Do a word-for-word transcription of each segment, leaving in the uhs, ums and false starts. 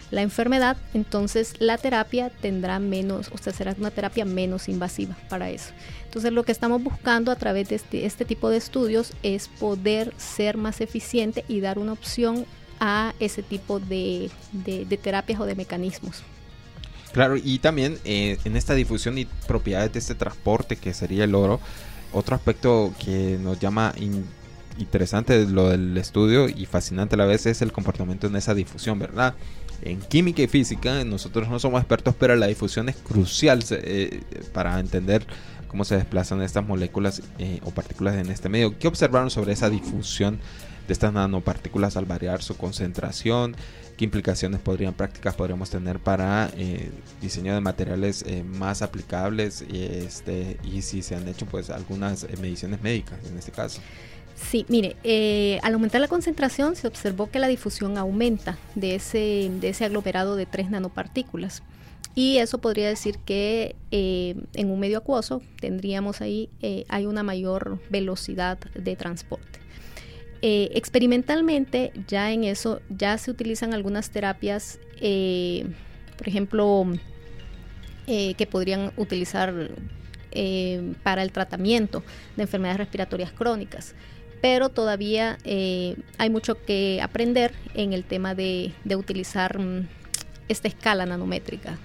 la enfermedad, entonces la terapia tendrá menos, o sea, será una terapia menos invasiva para eso. Entonces lo que estamos buscando a través de este, este tipo de estudios es poder ser más eficiente y dar una opción a ese tipo de, de, de terapias o de mecanismos. Claro, y también eh, en esta difusión y propiedades de este transporte que sería el oro, otro aspecto que nos llama in, interesante lo del estudio y fascinante a la vez es el comportamiento en esa difusión, ¿verdad? En química y física nosotros no somos expertos, pero la difusión es crucial eh, para entender cómo se desplazan estas moléculas eh, o partículas en este medio. ¿Qué observaron sobre esa difusión de estas nanopartículas al variar su concentración? ¿Qué implicaciones podrían, prácticas podríamos tener para eh, diseño de materiales eh, más aplicables? Y, este, y si se han hecho pues algunas eh, mediciones médicas en este caso. Sí, mire, eh, al aumentar la concentración se observó que la difusión aumenta de ese, de ese aglomerado de tres nanopartículas. Y eso podría decir que eh, en un medio acuoso tendríamos ahí, eh, hay una mayor velocidad de transporte. Eh, experimentalmente ya en eso ya se utilizan algunas terapias, eh, por ejemplo, eh, que podrían utilizar eh, para el tratamiento de enfermedades respiratorias crónicas, pero todavía eh, hay mucho que aprender en el tema de, de utilizar um, esta escala nanométrica.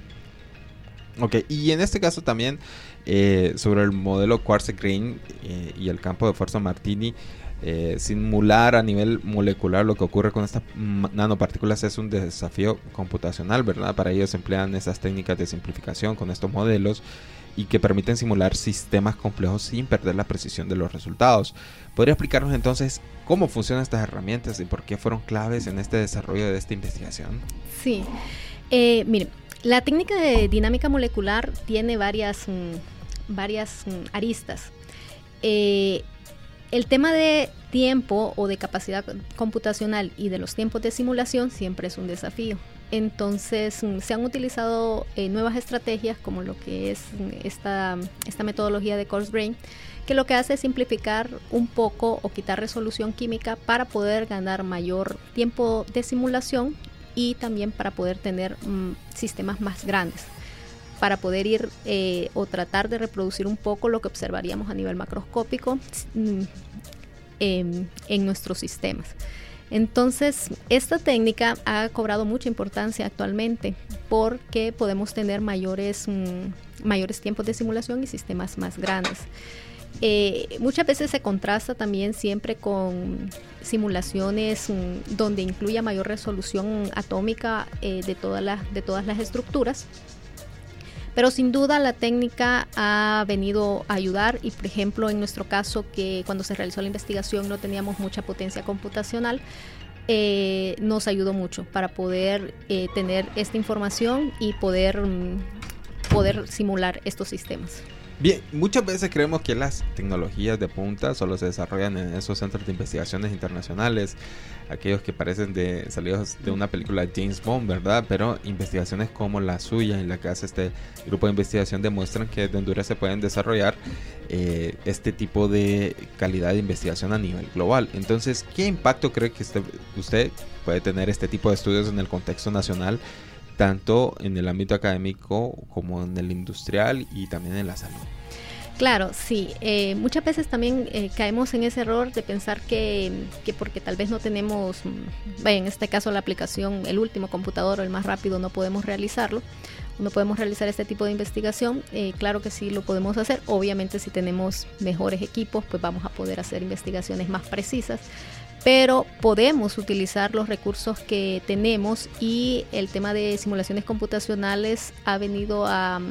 Ok, y en este caso también eh, sobre el modelo Quartz-Green eh, y el campo de fuerza Martini, Eh, simular a nivel molecular lo que ocurre con estas nanopartículas es un desafío computacional, ¿verdad? Para ello se emplean esas técnicas de simplificación con estos modelos y que permiten simular sistemas complejos sin perder la precisión de los resultados. ¿Podría explicarnos entonces cómo funcionan estas herramientas y por qué fueron claves en este desarrollo de esta investigación? Sí, eh, mire, la técnica de dinámica molecular tiene varias, mm, varias mm, aristas. Eh, El tema de tiempo o de capacidad computacional y de los tiempos de simulación siempre es un desafío. Entonces se han utilizado eh, nuevas estrategias como lo que es esta, esta metodología de Quartz-Green, que lo que hace es simplificar un poco o quitar resolución química para poder ganar mayor tiempo de simulación y también para poder tener mm, sistemas más grandes, para poder ir eh, o tratar de reproducir un poco lo que observaríamos a nivel macroscópico mm, eh, en nuestros sistemas. Entonces, esta técnica ha cobrado mucha importancia actualmente porque podemos tener mayores, mm, mayores tiempos de simulación y sistemas más grandes. Eh, muchas veces se contrasta también siempre con simulaciones mm, donde incluya mayor resolución atómica eh, de, todas las, de todas las estructuras. Pero sin duda la técnica ha venido a ayudar y, por ejemplo, en nuestro caso, que cuando se realizó la investigación no teníamos mucha potencia computacional, eh, nos ayudó mucho para poder eh, tener esta información y poder, um, poder simular estos sistemas. Bien, muchas veces creemos que las tecnologías de punta solo se desarrollan en esos centros de investigaciones internacionales, aquellos que parecen de salidos de una película de James Bond, ¿verdad? Pero investigaciones como la suya y la que hace este grupo de investigación demuestran que desde Honduras se pueden desarrollar eh, este tipo de calidad de investigación a nivel global. Entonces, ¿qué impacto cree que usted, usted puede tener este tipo de estudios en el contexto nacional, tanto en el ámbito académico como en el industrial y también en la salud? Claro, sí. Eh, muchas veces también eh, caemos en ese error de pensar que, que porque tal vez no tenemos, vaya, en este caso la aplicación, el último computador o el más rápido, no podemos realizarlo. No podemos realizar este tipo de investigación. Eh, claro que sí lo podemos hacer. Obviamente si tenemos mejores equipos, pues vamos a poder hacer investigaciones más precisas. Pero podemos utilizar los recursos que tenemos y el tema de simulaciones computacionales ha venido a,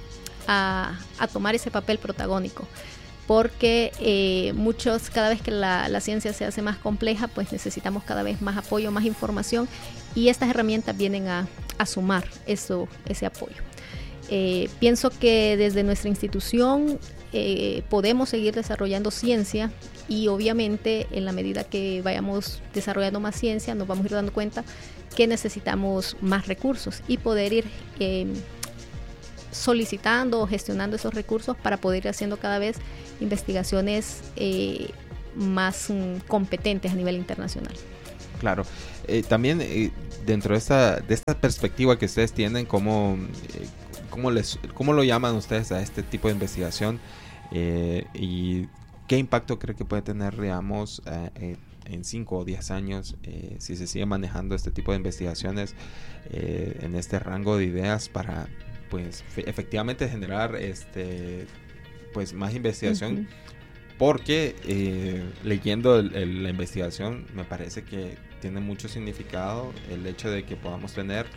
a, a tomar ese papel protagónico, porque eh, muchos, cada vez que la, la ciencia se hace más compleja, pues necesitamos cada vez más apoyo, más información, y estas herramientas vienen a, a sumar eso, ese apoyo. Eh, pienso que desde nuestra institución eh, podemos seguir desarrollando ciencia, y obviamente en la medida que vayamos desarrollando más ciencia nos vamos a ir dando cuenta que necesitamos más recursos y poder ir eh, solicitando o gestionando esos recursos para poder ir haciendo cada vez investigaciones eh, más um, competentes a nivel internacional. Claro, eh, también eh, dentro de esta, de esta perspectiva que ustedes tienen, ¿cómo, eh, cómo, les, cómo lo llaman ustedes a este tipo de investigación? Eh, y ¿qué impacto cree que puede tener, digamos, eh, eh, en cinco o diez años eh, si se sigue manejando este tipo de investigaciones eh, en este rango de ideas para, pues, fe- efectivamente generar este, pues, más investigación? Uh-huh. Porque eh, leyendo el, el, la investigación me parece que tiene mucho significado el hecho de que podamos tener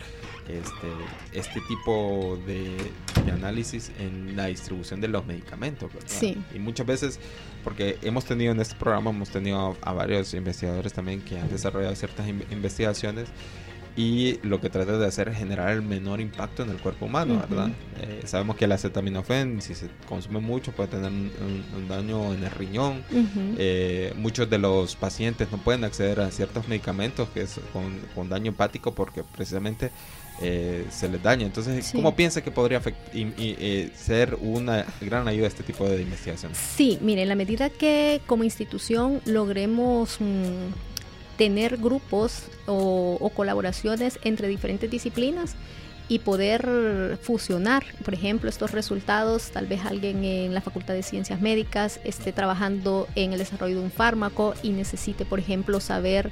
este, este tipo de, de análisis en la distribución de los medicamentos, ¿verdad? Sí. Y muchas veces, porque hemos tenido en este programa, hemos tenido a, a varios investigadores también que han desarrollado ciertas in- investigaciones y lo que trata de hacer es generar el menor impacto en el cuerpo humano, uh-huh. ¿verdad? Eh, sabemos que el acetaminofén, si se consume mucho, puede tener un, un, un daño en el riñón. Uh-huh. Eh, muchos de los pacientes no pueden acceder a ciertos medicamentos que es con, con daño hepático porque precisamente eh, se les daña. Entonces, sí. ¿Cómo piensa que podría afect- y, y, eh, ser una gran ayuda este tipo de investigación? Sí, mire, en la medida que como institución logremos Mmm, tener grupos o, o colaboraciones entre diferentes disciplinas y poder fusionar, por ejemplo, estos resultados, tal vez alguien en la Facultad de Ciencias Médicas esté trabajando en el desarrollo de un fármaco y necesite, por ejemplo, saber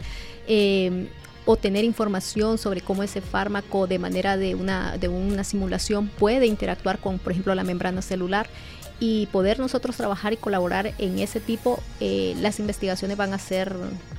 eh, o tener información sobre cómo ese fármaco de manera de una, de una simulación puede interactuar con, por ejemplo, la membrana celular, y poder nosotros trabajar y colaborar en ese tipo, eh, las investigaciones van a ser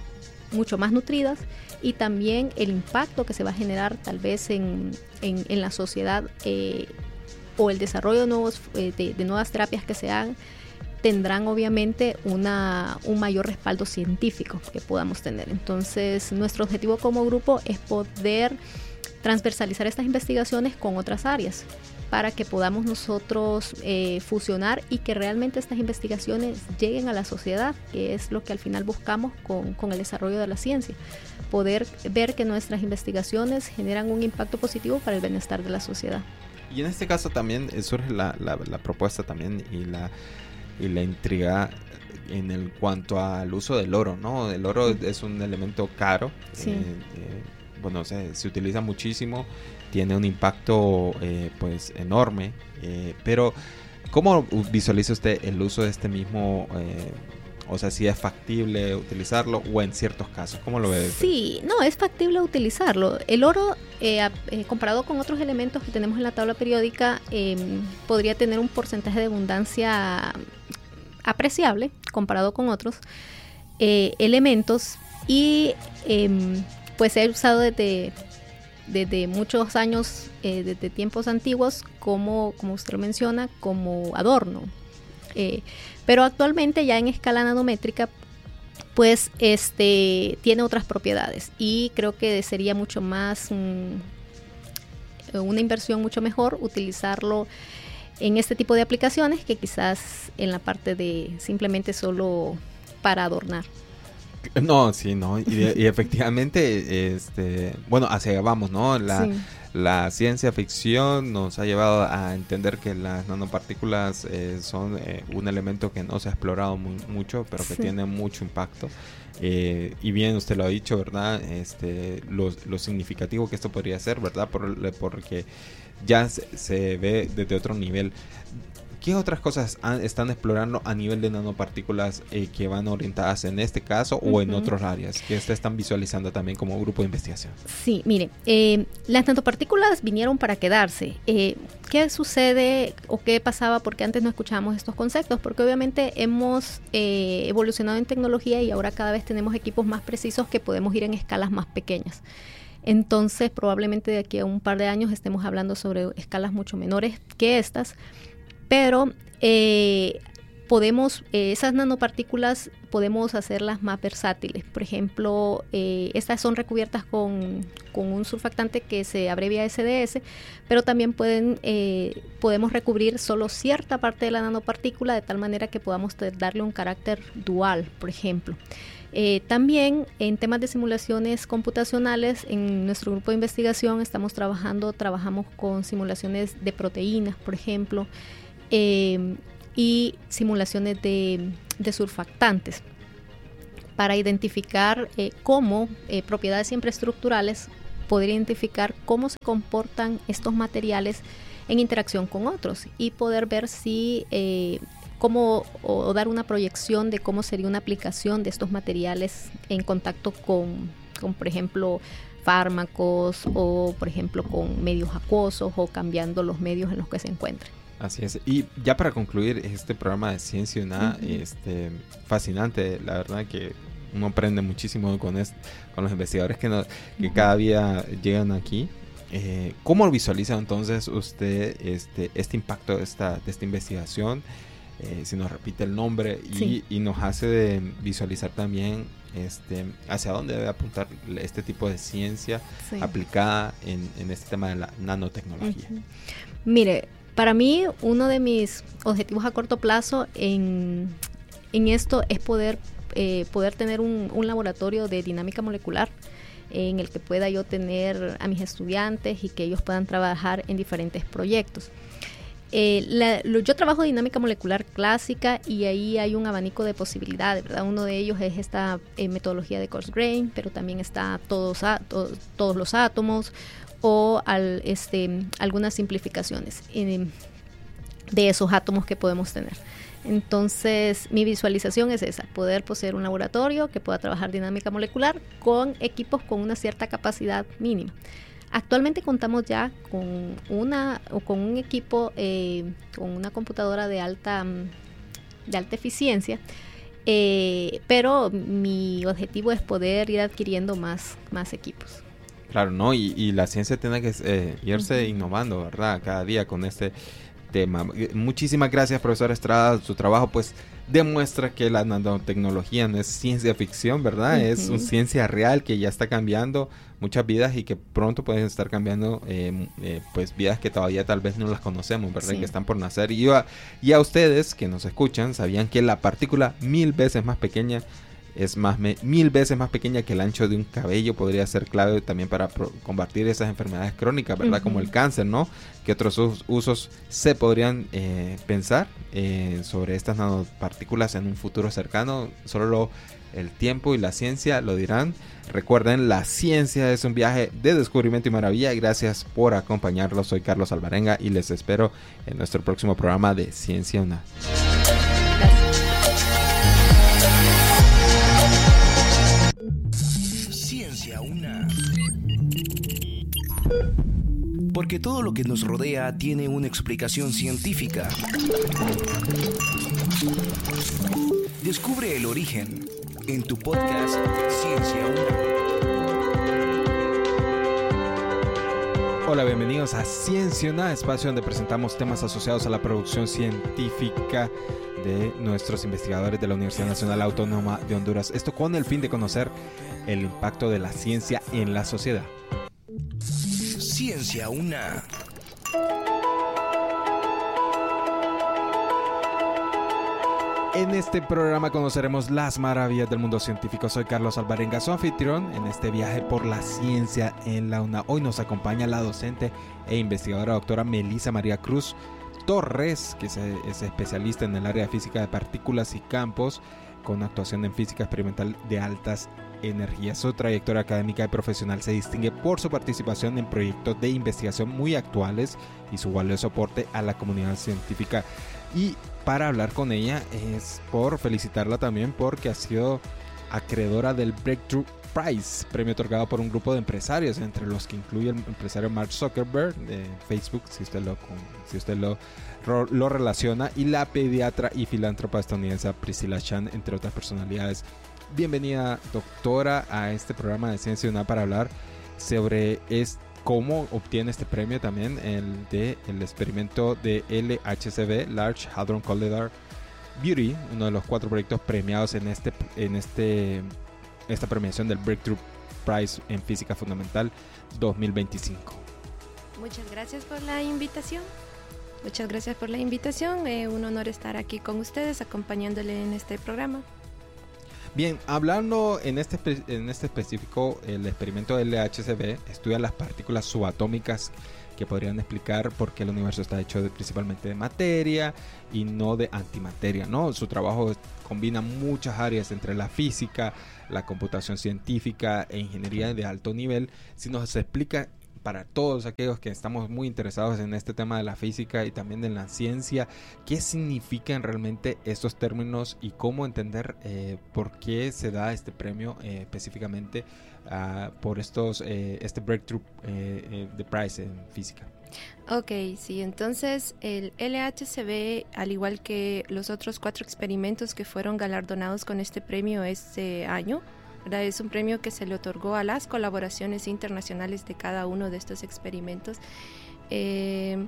mucho más nutridas, y también el impacto que se va a generar tal vez en, en, en la sociedad eh, o el desarrollo de, nuevos, eh, de, de nuevas terapias que se hagan tendrán obviamente una, un mayor respaldo científico que podamos tener. Entonces nuestro objetivo como grupo es poder transversalizar estas investigaciones con otras áreas para que podamos nosotros eh, fusionar y que realmente estas investigaciones lleguen a la sociedad, que es lo que al final buscamos con, con el desarrollo de la ciencia. Poder ver que nuestras investigaciones generan un impacto positivo para el bienestar de la sociedad. Y en este caso también eh, surge la, la, la propuesta también y la, y la intriga en el cuanto al uso del oro, ¿no? El oro sí. es un elemento caro, sí. eh, eh, bueno, se, se utiliza muchísimo, tiene un impacto eh, pues enorme, eh, pero ¿cómo visualiza usted el uso de este mismo, eh, o sea, si es factible utilizarlo o en ciertos casos? ¿Cómo lo ve? Sí, no, es factible utilizarlo. El oro, eh, eh, comparado con otros elementos que tenemos en la tabla periódica, eh, podría tener un porcentaje de abundancia apreciable comparado con otros eh, elementos, y eh, pues se ha usado desde desde muchos años, eh, desde tiempos antiguos, como, como usted lo menciona, como adorno. Eh, pero actualmente ya en escala nanométrica, pues este tiene otras propiedades, y creo que sería mucho más, um, una inversión mucho mejor utilizarlo en este tipo de aplicaciones que quizás en la parte de simplemente solo para adornar. No, sí, no, y, y efectivamente, este, bueno, hacia allá vamos, ¿no? La, sí. la ciencia ficción nos ha llevado a entender que las nanopartículas eh, son eh, un elemento que no se ha explorado muy, mucho, pero que sí. tiene mucho impacto. Eh, y bien, usted lo ha dicho, ¿verdad? Este, lo, lo significativo que esto podría ser, ¿verdad? Por, porque ya se, se ve desde otro nivel. ¿Qué otras cosas han, están explorando a nivel de nanopartículas eh, que van orientadas en este caso o uh-huh. en otros áreas que ustedes están visualizando también como grupo de investigación? Sí, mire, eh, las nanopartículas vinieron para quedarse. Eh, ¿Qué sucede o qué pasaba? Porque antes no escuchábamos estos conceptos, porque obviamente hemos eh, evolucionado en tecnología y ahora cada vez tenemos equipos más precisos que podemos ir en escalas más pequeñas. Entonces, probablemente de aquí a un par de años estemos hablando sobre escalas mucho menores que estas. Pero eh, podemos, eh, esas nanopartículas podemos hacerlas más versátiles. Por ejemplo, eh, estas son recubiertas con, con un surfactante que se abrevia S D S, pero también pueden, eh, podemos recubrir solo cierta parte de la nanopartícula de tal manera que podamos darle un carácter dual, por ejemplo. Eh, también en temas de simulaciones computacionales, en nuestro grupo de investigación estamos trabajando, trabajamos con simulaciones de proteínas, por ejemplo, Eh, y simulaciones de, de surfactantes para identificar eh, cómo eh, propiedades siempre estructurales poder identificar cómo se comportan estos materiales en interacción con otros y poder ver si eh, cómo o, o dar una proyección de cómo sería una aplicación de estos materiales en contacto con, con por ejemplo, fármacos o, por ejemplo, con medios acuosos o cambiando los medios en los que se encuentren. Así es. Y ya para concluir este programa de Ciencia y Nada, uh-huh. este, fascinante, la verdad que uno aprende muchísimo con, est- con los investigadores que, nos, que uh-huh. cada día llegan aquí. Eh, ¿Cómo visualiza entonces usted este, este impacto de esta, de esta investigación? Eh, si nos repite el nombre y, sí. y nos hace de visualizar también este, hacia dónde debe apuntar este tipo de ciencia sí. aplicada en, en este tema de la nanotecnología. Uh-huh. Mire, para mí uno de mis objetivos a corto plazo en, en esto es poder, eh, poder tener un, un laboratorio de dinámica molecular en el que pueda yo tener a mis estudiantes y que ellos puedan trabajar en diferentes proyectos. Eh, la, lo, yo trabajo dinámica molecular clásica y ahí hay un abanico de posibilidades, ¿verdad? Uno de ellos es esta eh, metodología de coarse grain, pero también está todos, a, to, todos los átomos o al, este, algunas simplificaciones eh, de esos átomos que podemos tener. Entonces, mi visualización es esa, poder poseer un laboratorio que pueda trabajar dinámica molecular con equipos con una cierta capacidad mínima. Actualmente contamos ya con una o con un equipo, eh, con una computadora de alta, de alta eficiencia, eh, pero mi objetivo es poder ir adquiriendo más, más equipos. Claro, ¿no? Y, y la ciencia tiene que eh, irse uh-huh. innovando, ¿verdad? Cada día con este tema. Muchísimas gracias, profesora Estrada. Su trabajo pues demuestra que la nanotecnología no es ciencia ficción, ¿verdad? Uh-huh. Es una ciencia real que ya está cambiando muchas vidas y que pronto pueden estar cambiando eh, eh, pues vidas que todavía tal vez no las conocemos, ¿verdad? Sí. Que están por nacer. Y a, y a ustedes que nos escuchan, ¿sabían que la partícula mil veces más pequeña es más me, mil veces más pequeña que el ancho de un cabello? Podría ser clave también para pro, combatir esas enfermedades crónicas, ¿verdad? Uh-huh. Como el cáncer, ¿no? ¿Qué otros us- usos se podrían eh, pensar eh, sobre estas nanopartículas en un futuro cercano? Solo el tiempo y la ciencia lo dirán. Recuerden, la ciencia es un viaje de descubrimiento y maravilla. Gracias por acompañarlos. Soy Carlos Alvarenga y les espero en nuestro próximo programa de Ciencia Una. Ciencia Una. Porque todo lo que nos rodea tiene una explicación científica. Descubre el origen en tu podcast Ciencia Una. Hola, bienvenidos a Ciencia Una, espacio donde presentamos temas asociados a la producción científica de nuestros investigadores de la Universidad Nacional Autónoma de Honduras. Esto con el fin de conocer el impacto de la ciencia en la sociedad. Ciencia Una. En este programa conoceremos las maravillas del mundo científico. Soy Carlos Alvarenga, su anfitrión en este viaje por la ciencia en la UNA. Hoy nos acompaña la docente e investigadora doctora Melissa María Cruz Torres, que es especialista en el área de física de partículas y campos, con actuación en física experimental de altas energías. Su trayectoria académica y profesional se distingue por su participación en proyectos de investigación muy actuales y su valioso aporte a la comunidad científica. Y para hablar con ella es por felicitarla también porque ha sido acreedora del Breakthrough Prize, premio otorgado por un grupo de empresarios, entre los que incluye el empresario Mark Zuckerberg de Facebook, si usted lo, si usted lo, lo relaciona, y la pediatra y filántropa estadounidense Priscilla Chan, entre otras personalidades. Bienvenida, doctora, a este programa de Ciencia Una para hablar sobre este cómo obtiene este premio también, el de el experimento de L H C B, Large Hadron Collider Beauty, uno de los cuatro proyectos premiados en este en este esta premiación del Breakthrough Prize en Física Fundamental dos mil veinticinco. Muchas gracias por la invitación. Muchas gracias por la invitación. Es un honor estar aquí con ustedes, acompañándole en este programa. Bien, hablando en este, en este específico, el experimento de L H C B estudia las partículas subatómicas que podrían explicar por qué el universo está hecho de, principalmente de materia y no de antimateria, ¿no? Su trabajo combina muchas áreas entre la física, la computación científica e ingeniería de alto nivel. Si nos explica para todos aquellos que estamos muy interesados en este tema de la física y también en la ciencia, qué significan realmente estos términos y cómo entender eh, por qué se da este premio eh, específicamente uh, por estos eh, este breakthrough eh, eh, de Prize en física. Ok, sí, entonces el L H C B, al igual que los otros cuatro experimentos que fueron galardonados con este premio este año, ¿verdad? Es un premio que se le otorgó a las colaboraciones internacionales de cada uno de estos experimentos. Eh,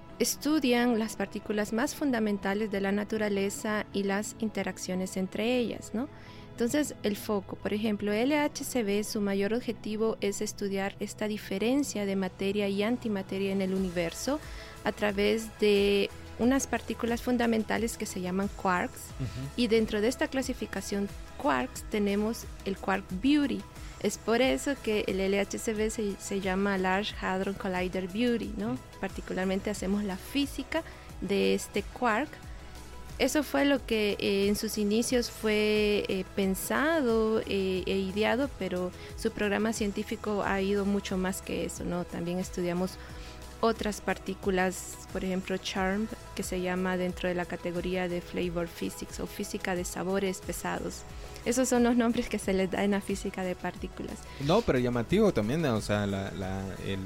estudian las partículas más fundamentales de la naturaleza y las interacciones entre ellas, ¿no? Entonces, el foco, por ejemplo, L H C B, su mayor objetivo es estudiar esta diferencia de materia y antimateria en el universo a través de unas partículas fundamentales que se llaman quarks. Uh-huh. Y dentro de esta clasificación quarks tenemos el quark beauty. Es por eso que el L H C B se, se llama Large Hadron Collider Beauty, ¿no? Uh-huh. Particularmente hacemos la física de este quark. Eso fue lo que eh, en sus inicios fue eh, pensado eh, e ideado, pero su programa científico ha ido mucho más que eso, ¿no? También estudiamos otras partículas, por ejemplo CHARMM, que se llama dentro de la categoría de Flavor Physics o física de sabores pesados. Esos son los nombres que se les da en la física de partículas. No, pero llamativo también, o sea, la, la, el,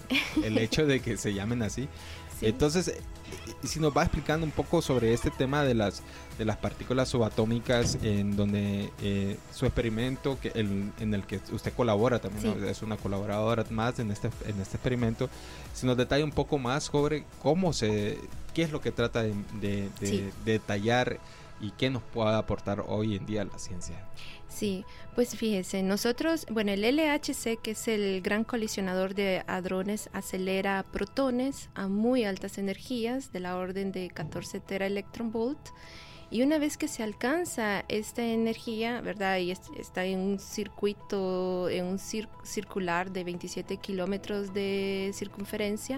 el hecho de que se llamen así. Sí. Entonces, si nos va explicando un poco sobre este tema de las de las partículas subatómicas, en donde eh, su experimento que el, en el que usted colabora también, sí. ¿no? Es una colaboradora más en este en este experimento. Si nos detalla un poco más sobre cómo se, qué es lo que trata de, de, de, sí. de detallar y qué nos puede aportar hoy en día la ciencia. Sí, pues fíjese, nosotros, bueno, el L H C, que es el gran colisionador de hadrones, acelera protones a muy altas energías, de la orden de catorce tera electron volt, y una vez que se alcanza esta energía, ¿verdad? Y está en un circuito, en un cir- circular de veintisiete kilómetros de circunferencia,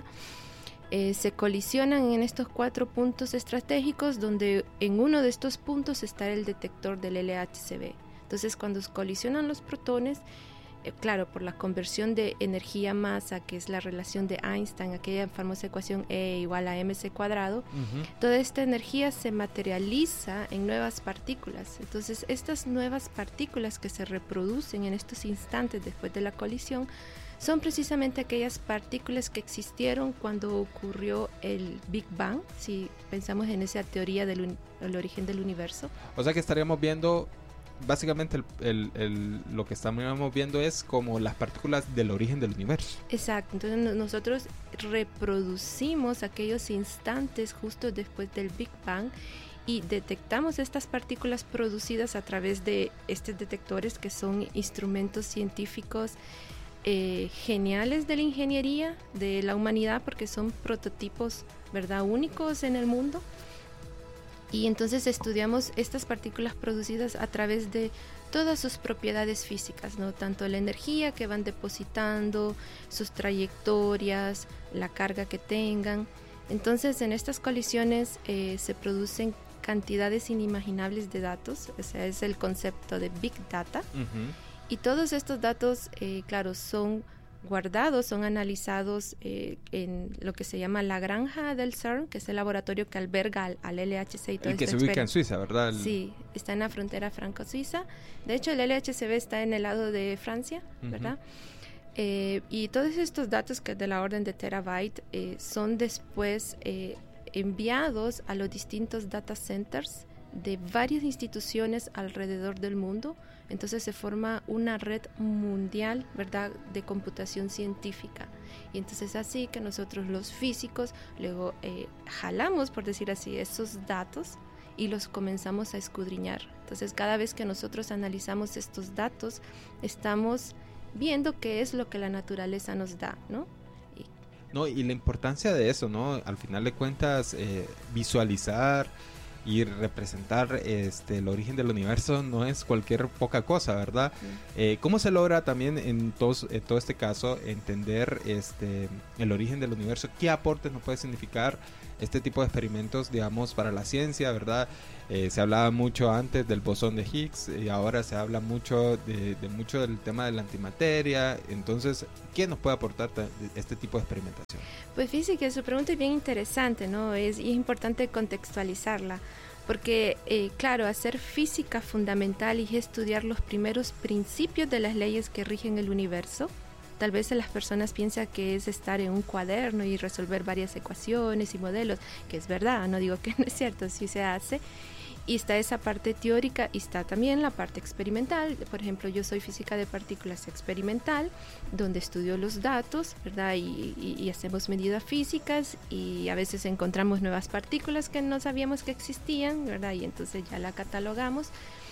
Eh, se colisionan en estos cuatro puntos estratégicos, donde en uno de estos puntos está el detector del L H C B. Entonces, cuando colisionan los protones, eh, claro, por la conversión de energía-masa, que es la relación de Einstein, aquella famosa ecuación E igual a mc cuadrado, uh-huh. toda esta energía se materializa en nuevas partículas. Entonces, estas nuevas partículas que se reproducen en estos instantes después de la colisión son precisamente aquellas partículas que existieron cuando ocurrió el Big Bang, si pensamos en esa teoría del un, el origen del universo. O sea que estaríamos viendo, básicamente el, el, el, lo que estamos viendo es como las partículas del origen del universo. Exacto, entonces nosotros reproducimos aquellos instantes justo después del Big Bang y detectamos estas partículas producidas a través de estos detectores, que son instrumentos científicos Eh, geniales de la ingeniería de la humanidad, porque son prototipos, ¿verdad?, únicos en el mundo. Y entonces estudiamos estas partículas producidas a través de todas sus propiedades físicas, ¿no? Tanto la energía que van depositando, sus trayectorias, la carga que tengan. Entonces, en estas colisiones eh, se producen cantidades inimaginables de datos, o sea, es el concepto de Big Data. Uh-huh. Y todos estos datos, eh, claro, son guardados, son analizados eh, en lo que se llama la granja del CERN, que es el laboratorio que alberga al, al L H C. Y todo el que se ubica en Suiza, ¿verdad? El... Sí, está en la frontera franco-suiza. De hecho, el L H C B está en el lado de Francia, ¿verdad? Uh-huh. Eh, y todos estos datos, que de la orden de terabyte, eh, son después eh, enviados a los distintos data centers de varias instituciones alrededor del mundo. Entonces se forma una red mundial, ¿verdad?, de computación científica. Y entonces así que nosotros los físicos luego eh, jalamos, por decir así, esos datos y los comenzamos a escudriñar. Entonces cada vez que nosotros analizamos estos datos, estamos viendo qué es lo que la naturaleza nos da, ¿no? Y, no, y la importancia de eso, ¿no? Al final de cuentas, eh, visualizar y representar este, el origen del universo no es cualquier poca cosa, ¿verdad? Sí. Eh, ¿Cómo se logra también en, tos, en todo este caso entender este, el origen del universo? ¿Qué aportes nos puede significar este tipo de experimentos, digamos, para la ciencia, ¿verdad? Eh, se hablaba mucho antes del bosón de Higgs y ahora se habla mucho de, de mucho del tema de la antimateria. Entonces, ¿qué nos puede aportar este tipo de experimentación? Pues fíjese que su pregunta es bien interesante, ¿no? Es, y es importante contextualizarla, porque, eh, claro, hacer física fundamental y estudiar los primeros principios de las leyes que rigen el universo. Tal vez las personas piensan que es estar en un cuaderno y resolver varias ecuaciones y modelos, que es verdad, no digo que no es cierto, sí se hace. Y está esa parte teórica y está también la parte experimental. Por ejemplo, yo soy física de partículas experimental, donde estudio los datos, ¿verdad? Y, y, y hacemos medidas físicas y a veces encontramos nuevas partículas que no sabíamos que existían, ¿verdad? Y entonces ya la catalogamos.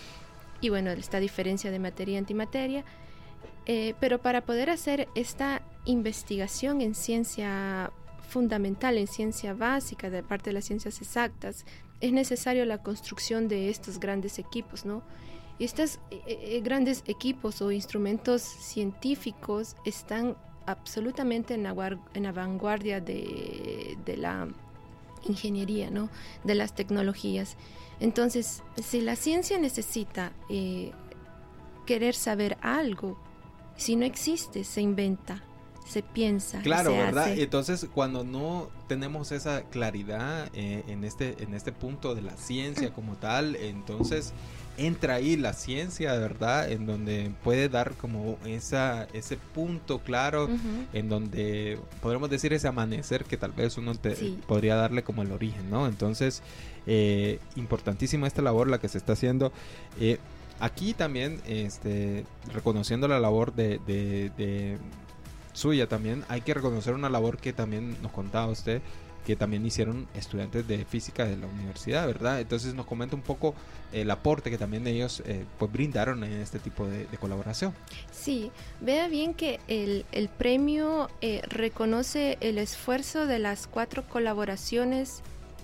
Y bueno, esta diferencia de materia y antimateria. Eh, pero para poder hacer esta investigación en ciencia fundamental, en ciencia básica, de parte de las ciencias exactas, es necesario la construcción de estos grandes equipos, ¿no? Estos eh, grandes equipos o instrumentos científicos están absolutamente en la, en la vanguardia de, de la ingeniería, ¿no? De las tecnologías. Entonces, si la ciencia necesita eh, querer saber algo, si no existe, se inventa, se piensa. Claro, se ¿verdad? hace. Entonces, cuando no tenemos esa claridad eh, en este en este punto de la ciencia como tal, entonces entra ahí la ciencia, ¿verdad? En donde puede dar como esa ese punto claro, uh-huh. en donde podríamos decir ese amanecer que tal vez uno te, sí. podría darle como el origen, ¿no? Entonces, eh, importantísima esta labor la que se está haciendo. Eh, Aquí también, este, reconociendo la labor de, de, de suya también, hay que reconocer una labor que también nos contaba usted, que también hicieron estudiantes de física de la universidad, ¿verdad? Entonces nos comenta un poco el aporte que también ellos eh, pues brindaron en este tipo de, de colaboración. Sí, vea bien que el, el premio eh, reconoce el esfuerzo de las cuatro colaboraciones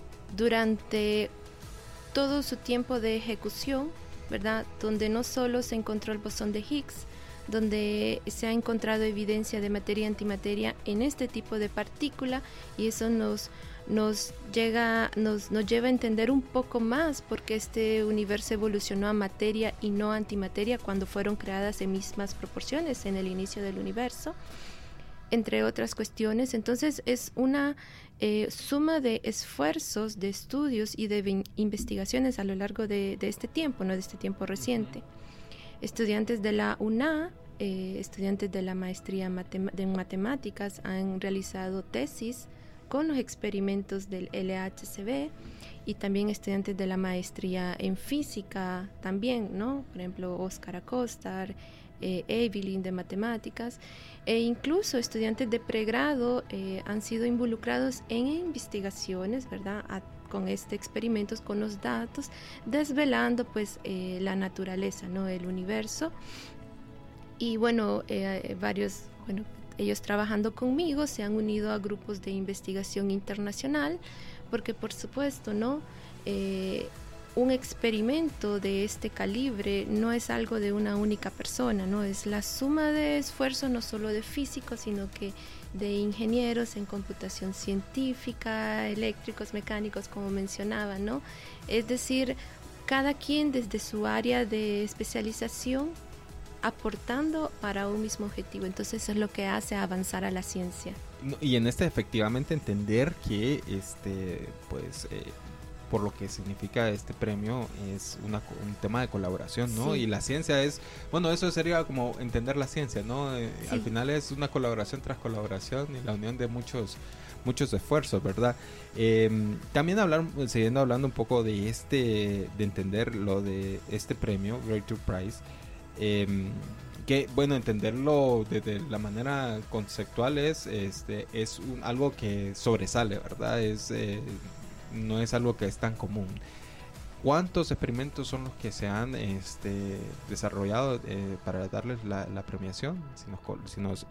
durante todo su tiempo de ejecución, ¿verdad? Donde no solo se encontró el bosón de Higgs, donde se ha encontrado evidencia de materia y antimateria en este tipo de partícula, y eso nos, nos, llega, nos, nos lleva a entender un poco más por qué este universo evolucionó a materia y no antimateria cuando fueron creadas en mismas proporciones en el inicio del universo, entre otras cuestiones. Entonces es una eh, suma de esfuerzos, de estudios y de investigaciones a lo largo de, de este tiempo, no de este tiempo reciente. Estudiantes de la U N A, eh, estudiantes de la maestría matem- de matemáticas han realizado tesis con los experimentos del L H C B, y también estudiantes de la maestría en física también, ¿no? Por ejemplo, Oscar Acosta, eh, Evelyn de matemáticas, e incluso estudiantes de pregrado eh, han sido involucrados en investigaciones, ¿verdad? A, con este experimentos, con los datos, desvelando pues eh, la naturaleza, ¿no? El universo. Y bueno, eh, varios, bueno, ellos trabajando conmigo se han unido a grupos de investigación internacional, porque por supuesto, ¿no? Eh, un experimento de este calibre no es algo de una única persona, ¿no? Es la suma de esfuerzos no solo de físicos, sino que de ingenieros en computación científica, eléctricos, mecánicos, como mencionaba, ¿no? Es decir, cada quien desde su área de especialización aportando para un mismo objetivo. Entonces eso es lo que hace avanzar a la ciencia. Y en este efectivamente entender que este pues eh, por lo que significa este premio es una, un tema de colaboración, ¿no? Sí. Y la ciencia es, bueno, eso sería como entender la ciencia, ¿no? Eh, sí. Al final es una colaboración tras colaboración y la unión de muchos muchos esfuerzos, ¿verdad? Eh, también hablar, siguiendo hablando un poco de este, de entender lo de este premio, Breakthrough Prize, eh, que bueno, entenderlo desde la manera conceptual es, este, es un, algo que sobresale, ¿verdad? Es eh, no es algo que es tan común. ¿Cuántos experimentos son los que se han este, desarrollado eh, para darles la, la premiación? Si nos, si nos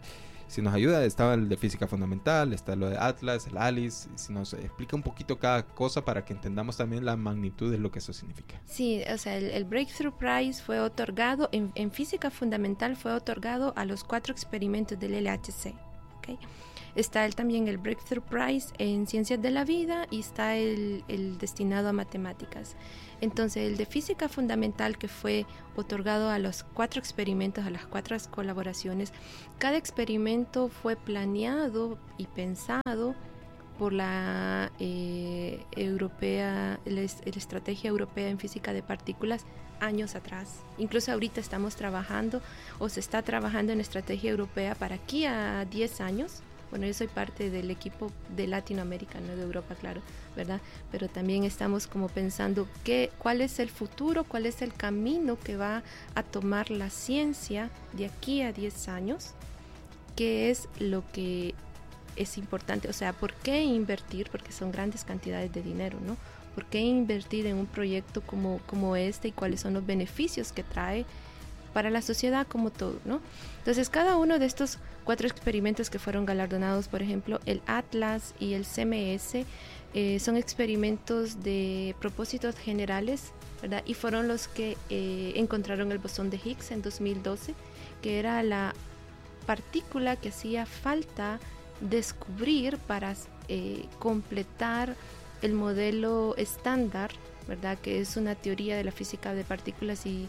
si nos ayuda, estaba el de física fundamental, está lo de Atlas, el ALICE, si nos explica un poquito cada cosa para que entendamos también la magnitud de lo que eso significa. Sí, o sea, el, el Breakthrough Prize fue otorgado, en, en física fundamental fue otorgado a los cuatro experimentos del L H C, ¿okay? Está el, también el Breakthrough Prize en Ciencias de la Vida y está el, el destinado a matemáticas. Entonces, el de física fundamental, que fue otorgado a los cuatro experimentos, a las cuatro colaboraciones, cada experimento fue planeado y pensado por la eh, europea, la, la Estrategia Europea en Física de Partículas años atrás. Incluso ahorita estamos trabajando o se está trabajando en Estrategia Europea para aquí a diez años. Bueno, yo soy parte del equipo de Latinoamérica, no de Europa, claro, ¿verdad? Pero también estamos como pensando qué, cuál es el futuro, cuál es el camino que va a tomar la ciencia de aquí a diez años, qué es lo que es importante, o sea, ¿por qué invertir? Porque son grandes cantidades de dinero, ¿no? ¿Por qué invertir en un proyecto como, como este y cuáles son los beneficios que trae para la sociedad como todo, ¿no? Entonces, cada uno de estos cuatro experimentos que fueron galardonados, por ejemplo, el Atlas y el C M S, eh, son experimentos de propósitos generales, ¿verdad? Y fueron los que eh, encontraron el bosón de Higgs en dos mil doce, que era la partícula que hacía falta descubrir para eh, completar el modelo estándar, ¿verdad? Que es una teoría de la física de partículas y,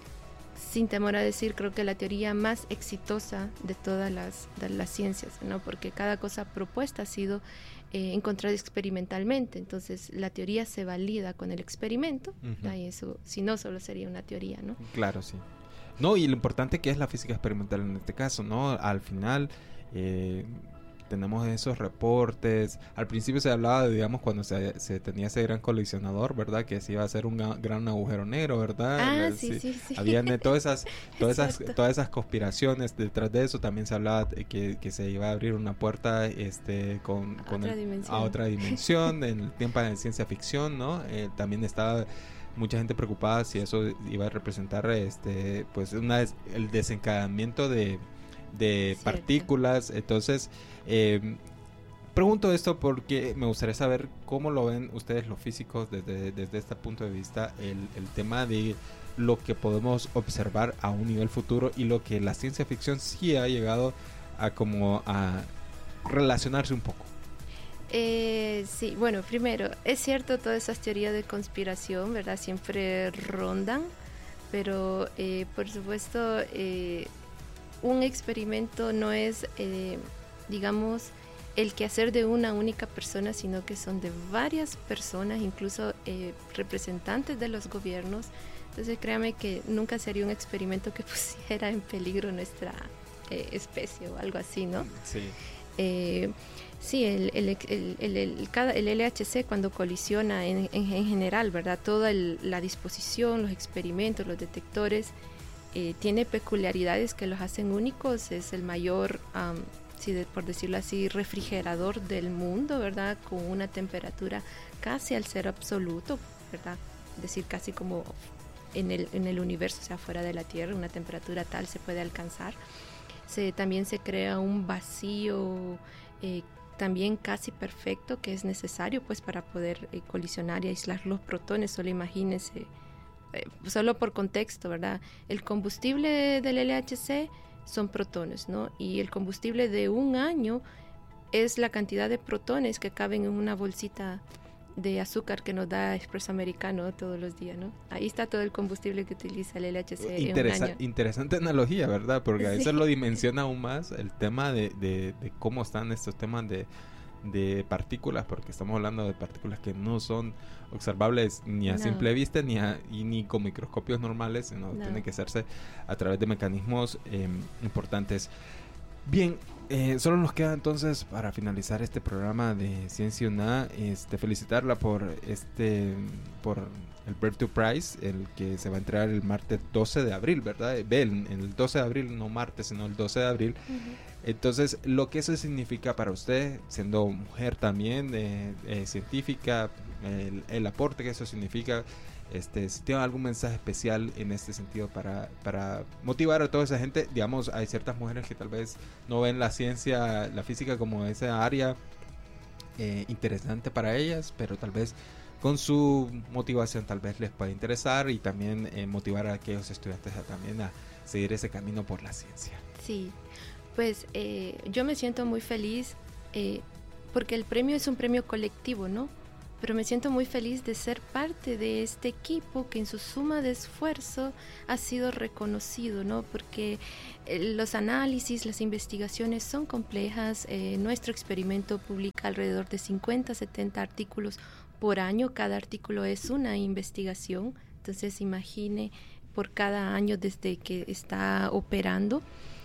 sin temor a decir, creo que la teoría más exitosa de todas las, de las ciencias, ¿no? Porque cada cosa propuesta ha sido eh, encontrada experimentalmente, entonces la teoría se valida con el experimento, uh-huh. Y eso, si no, solo sería una teoría, ¿no? Claro, sí. No, y lo importante que es la física experimental en este caso, ¿no? Al final eh, tenemos esos reportes. Al principio se hablaba, de, digamos, cuando se, se tenía ese gran colisionador, ¿verdad? Que se iba a hacer un gran agujero negro, ¿verdad? Ah, sí, sí, sí. Habían todas esas, todas esas, todas esas conspiraciones detrás de eso. También se hablaba que, que se iba a abrir una puerta, este, con, con otra el, a otra dimensión en el tiempo de ciencia ficción, ¿no? Eh, también estaba mucha gente preocupada si eso iba a representar, este, pues, una des, el desencadenamiento de de Cierto. partículas. Entonces eh, pregunto esto porque me gustaría saber cómo lo ven ustedes los físicos desde, desde este punto de vista, el, el tema de lo que podemos observar a un nivel futuro y lo que la ciencia ficción sí ha llegado a como a relacionarse un poco. Eh, sí, bueno, primero, es cierto, todas esas teorías de conspiración, ¿verdad? Siempre rondan, pero eh, por supuesto eh, un experimento no es, eh, digamos, el quehacer de una única persona, sino que son de varias personas, incluso eh, representantes de los gobiernos. Entonces, créame que nunca sería un experimento que pusiera en peligro nuestra eh, especie o algo así, ¿no? Sí. Eh, sí, el, el, el, el, el, cada, el L H C cuando colisiona en, en, en general, ¿verdad? Toda el, la disposición, los experimentos, los detectores, Eh, tiene peculiaridades que los hacen únicos. Es el mayor, um, si de, por decirlo así, refrigerador del mundo, ¿verdad? Con una temperatura casi al cero absoluto, ¿verdad? Es decir, casi como en el, en el universo, o sea, fuera de la Tierra, una temperatura tal se puede alcanzar. Se, también se crea un vacío eh, también casi perfecto, que es necesario pues para poder eh, colisionar y aislar los protones. Solo imagínense, solo por contexto, ¿verdad? El combustible del L H C son protones, ¿no? Y el combustible de un año es la cantidad de protones que caben en una bolsita de azúcar que nos da Expreso Americano todos los días, ¿no? Ahí está todo el combustible que utiliza el L H C Interesa- en un año. Interesante analogía, ¿verdad? Porque a eso sí. Lo dimensiona aún más el tema de, de, de cómo están estos temas de de partículas, porque estamos hablando de partículas que no son observables ni a no. simple vista ni a, y ni con microscopios normales, sino no. tiene que hacerse a través de mecanismos eh, importantes. Bien, eh, solo nos queda entonces para finalizar este programa de Ciencia U N A, este, felicitarla por este por el Breakthrough Prize, el que se va a entregar el martes doce de abril, ¿verdad? Ven, el doce de abril, no martes, sino el doce de abril. Uh-huh. Entonces, lo que eso significa para usted, siendo mujer también, eh, eh, científica, el, el aporte que eso significa, Este, si tienen algún mensaje especial en este sentido para, para motivar a toda esa gente. Digamos, hay ciertas mujeres que tal vez no ven la ciencia, la física como esa área eh, interesante para ellas, pero tal vez con su motivación tal vez les puede interesar, y también eh, motivar a aquellos estudiantes a, también a seguir ese camino por la ciencia. Sí, pues eh, yo me siento muy feliz eh, porque el premio es un premio colectivo, ¿no? Pero me siento muy feliz de ser parte de este equipo que en su suma de esfuerzo ha sido reconocido, ¿no? Porque eh, los análisis, las investigaciones son complejas. Eh, nuestro experimento publica alrededor de cincuenta, setenta artículos por año. Cada artículo es una investigación. Entonces, imagine por cada año desde que está operando.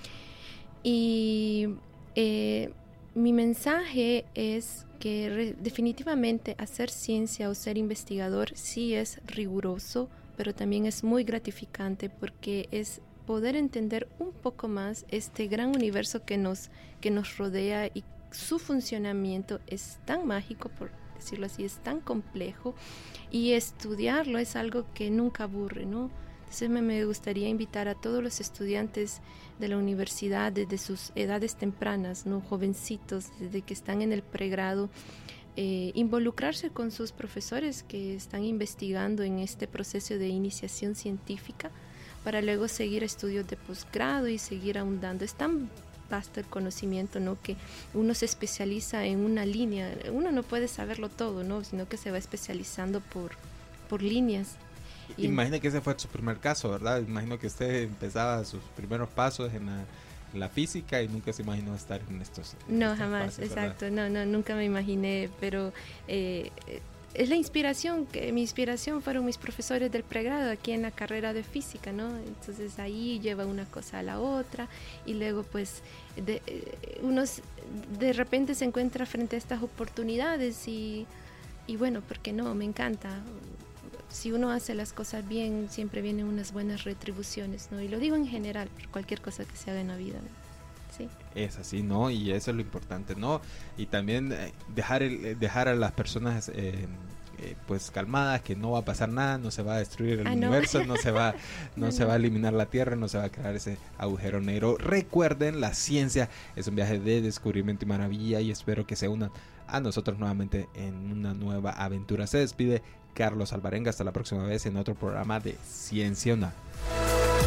Y eh, mi mensaje es que re, definitivamente hacer ciencia o ser investigador sí es riguroso, pero también es muy gratificante, porque es poder entender un poco más este gran universo que nos, que nos rodea, y su funcionamiento es tan mágico, por decirlo así, es tan complejo, y estudiarlo es algo que nunca aburre, ¿no? Entonces me, me gustaría invitar a todos los estudiantes de la universidad desde sus edades tempranas, ¿no? Jovencitos, desde que están en el pregrado, eh, involucrarse con sus profesores que están investigando en este proceso de iniciación científica, para luego seguir estudios de posgrado y seguir ahondando. Es tan vasto el conocimiento, ¿no? Que uno se especializa en una línea. Uno no puede saberlo todo, ¿no? Sino que se va especializando por, por líneas. Imagina que ese fue su primer caso, ¿verdad? Imagino que usted empezaba sus primeros pasos en la, en la física y nunca se imaginó estar en estos. En no, estos jamás, pasos, exacto. ¿verdad? No, no, nunca me imaginé, pero eh, es la inspiración. Que mi inspiración fueron mis profesores del pregrado aquí en la carrera de física, ¿no? Entonces ahí lleva una cosa a la otra, y luego pues de, uno de repente se encuentra frente a estas oportunidades y, y bueno, ¿por qué no? Me encanta. Si uno hace las cosas bien, siempre vienen unas buenas retribuciones, ¿no? Y lo digo en general, por cualquier cosa que se haga en la vida, ¿no? Sí. Es así, ¿no? Y eso es lo importante, ¿no? Y también eh, dejar, el, dejar a las personas eh, eh, pues calmadas, que no va a pasar nada, no se va a destruir el ah, universo, no, no se va, no, no se va a eliminar la Tierra, no se va a crear ese agujero negro. Recuerden, la ciencia es un viaje de descubrimiento y maravilla, y espero que se unan a nosotros nuevamente en una nueva aventura. Se despide Carlos Alvarenga, hasta la próxima vez en otro programa de Ciencia UNAM.